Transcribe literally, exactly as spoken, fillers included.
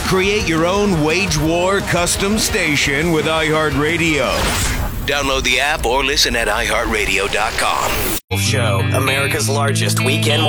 Create your own Wage War custom station with iHeartRadio. Download the app or listen at i heart radio dot com. Show, America's largest weekend